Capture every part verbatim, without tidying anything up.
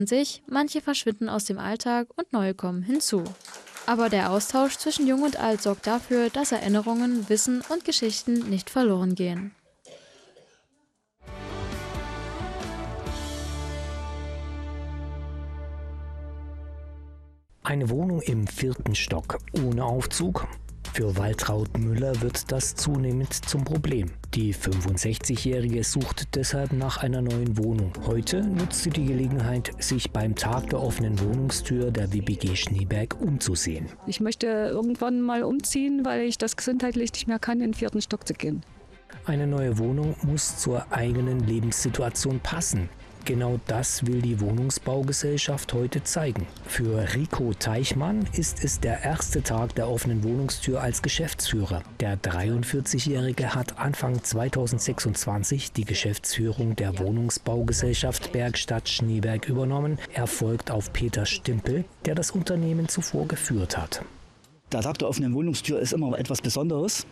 sich, manche verschwinden aus dem Alltag und neue kommen hinzu. Aber der Austausch zwischen Jung und Alt sorgt dafür, dass Erinnerungen, Wissen und Geschichten nicht verloren gehen. Eine Wohnung im vierten Stock ohne Aufzug? Für Waltraud Müller wird das zunehmend zum Problem. Die fünfundsechzigjährige sucht deshalb nach einer neuen Wohnung. Heute nutzt sie die Gelegenheit, sich beim Tag der offenen Wohnungstür der W B G Schneeberg umzusehen. Ich möchte irgendwann mal umziehen, weil ich das gesundheitlich nicht mehr kann, in den vierten Stock zu gehen. Eine neue Wohnung muss zur eigenen Lebenssituation passen. Genau das will die Wohnungsbaugesellschaft heute zeigen. Für Rico Teichmann ist es der erste Tag der offenen Wohnungstür als Geschäftsführer. Der dreiundvierzigjährige hat Anfang zweitausendsechsundzwanzig die Geschäftsführung der Wohnungsbaugesellschaft Bergstadt Schneeberg übernommen. Er folgt auf Peter Stimpel, der das Unternehmen zuvor geführt hat. Der Tag der offenen Wohnungstür ist immer etwas Besonderes.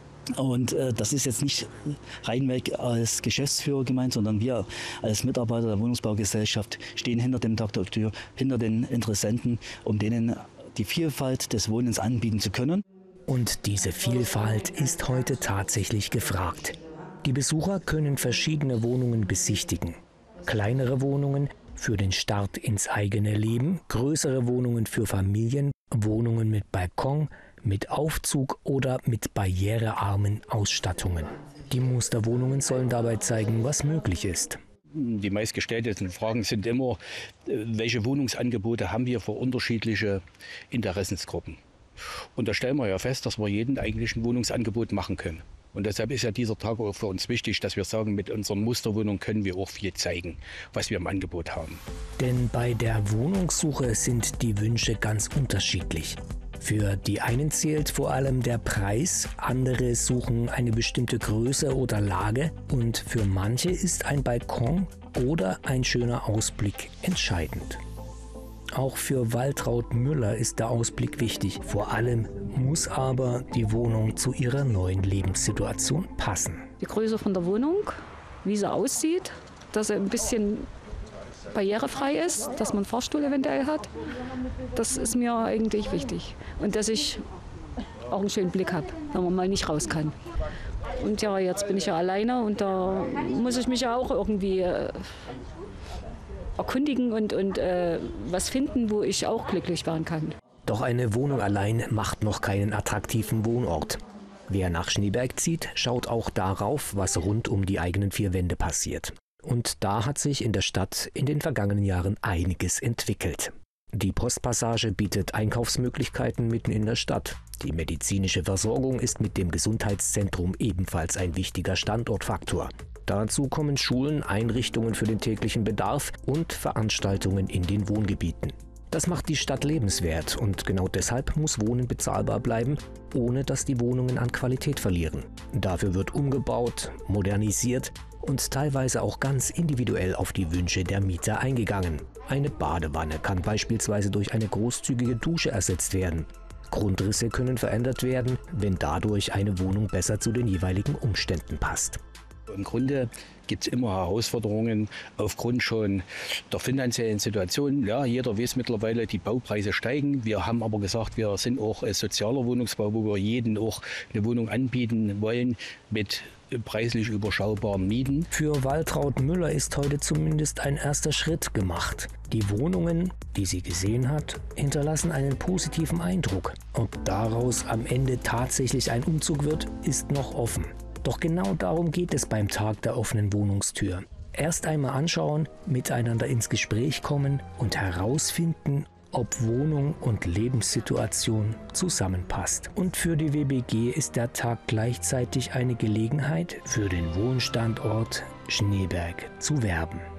Und äh, das ist jetzt nicht reinweg als Geschäftsführer gemeint, sondern wir als Mitarbeiter der Wohnungsbaugesellschaft stehen hinter dem Tag der Tür, hinter den Interessenten, um denen die Vielfalt des Wohnens anbieten zu können. Und diese Vielfalt ist heute tatsächlich gefragt. Die Besucher können verschiedene Wohnungen besichtigen. Kleinere Wohnungen für den Start ins eigene Leben, größere Wohnungen für Familien, Wohnungen mit Balkon, mit Aufzug oder mit barrierearmen Ausstattungen. Die Musterwohnungen sollen dabei zeigen, was möglich ist. Die meistgestellten Fragen sind immer, welche Wohnungsangebote haben wir für unterschiedliche Interessensgruppen. Und da stellen wir ja fest, dass wir jeden eigentlich ein Wohnungsangebot machen können. Und deshalb ist ja dieser Tag auch für uns wichtig, dass wir sagen, mit unseren Musterwohnungen können wir auch viel zeigen, was wir im Angebot haben. Denn bei der Wohnungssuche sind die Wünsche ganz unterschiedlich. Für die einen zählt vor allem der Preis, andere suchen eine bestimmte Größe oder Lage und für manche ist ein Balkon oder ein schöner Ausblick entscheidend. Auch für Waltraud Müller ist der Ausblick wichtig. Vor allem muss aber die Wohnung zu ihrer neuen Lebenssituation passen. Die Größe von der Wohnung, wie sie aussieht, dass sie ein bisschen barrierefrei ist, dass man einen Fahrstuhl eventuell hat, das ist mir eigentlich wichtig. Und dass ich auch einen schönen Blick habe, wenn man mal nicht raus kann. Und ja, jetzt bin ich ja alleine und da muss ich mich ja auch irgendwie äh, erkundigen und, und äh, was finden, wo ich auch glücklich werden kann. Doch eine Wohnung allein macht noch keinen attraktiven Wohnort. Wer nach Schneeberg zieht, schaut auch darauf, was rund um die eigenen vier Wände passiert. Und da hat sich in der Stadt in den vergangenen Jahren einiges entwickelt. Die Postpassage bietet Einkaufsmöglichkeiten mitten in der Stadt. Die medizinische Versorgung ist mit dem Gesundheitszentrum ebenfalls ein wichtiger Standortfaktor. Dazu kommen Schulen, Einrichtungen für den täglichen Bedarf und Veranstaltungen in den Wohngebieten. Das macht die Stadt lebenswert und genau deshalb muss Wohnen bezahlbar bleiben, ohne dass die Wohnungen an Qualität verlieren. Dafür wird umgebaut, modernisiert und teilweise auch ganz individuell auf die Wünsche der Mieter eingegangen. Eine Badewanne kann beispielsweise durch eine großzügige Dusche ersetzt werden. Grundrisse können verändert werden, wenn dadurch eine Wohnung besser zu den jeweiligen Umständen passt. Im Grunde gibt es immer Herausforderungen aufgrund schon der finanziellen Situation. Ja, jeder weiß mittlerweile, die Baupreise steigen. Wir haben aber gesagt, wir sind auch ein sozialer Wohnungsbau, wo wir jedem auch eine Wohnung anbieten wollen mit preislich überschaubaren Mieten. Für Waltraud Müller ist heute zumindest ein erster Schritt gemacht. Die Wohnungen, die sie gesehen hat, hinterlassen einen positiven Eindruck. Ob daraus am Ende tatsächlich ein Umzug wird, ist noch offen. Doch genau darum geht es beim Tag der offenen Wohnungstür. Erst einmal anschauen, miteinander ins Gespräch kommen und herausfinden, ob Wohnung und Lebenssituation zusammenpasst. Und für die W B G ist der Tag gleichzeitig eine Gelegenheit, für den Wohnstandort Schneeberg zu werben.